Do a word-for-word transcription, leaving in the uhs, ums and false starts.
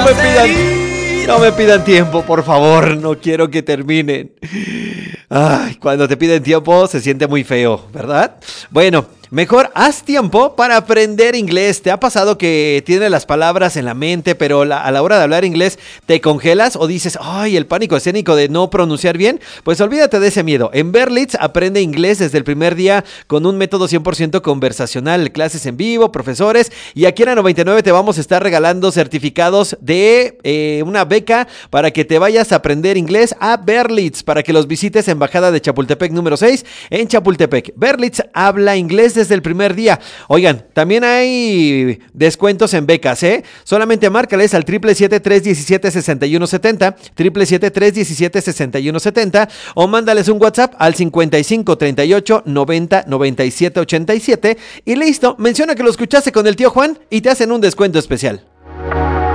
no me pidan, no me pidan tiempo, por favor, no quiero que terminen. Ay, cuando te piden tiempo se siente muy feo, ¿verdad? Bueno, mejor haz tiempo para aprender inglés. ¿Te ha pasado que tienes las palabras en la mente, pero la, a la hora de hablar inglés te congelas o dices, ay, el pánico escénico de no pronunciar bien? Pues olvídate de ese miedo. En Berlitz aprende inglés desde el primer día con un método cien por ciento conversacional, clases en vivo, profesores, y aquí en la noventa y nueve te vamos a estar regalando certificados de eh, una beca para que te vayas a aprender inglés a Berlitz, para que los visites en Embajada de Chapultepec número seis en Chapultepec. Berlitz habla inglés desde el primer día. Oigan, también hay descuentos en becas, ¿eh? Solamente márcales al triple siete tres diecisiete sesenta y uno setenta, triple siete tres diecisiete sesenta y uno setenta o mándales un WhatsApp al cincuenta y cinco treinta y ocho noventa noventa y siete ochenta y siete y listo. Menciona que lo escuchaste con el tío Juan y te hacen un descuento especial.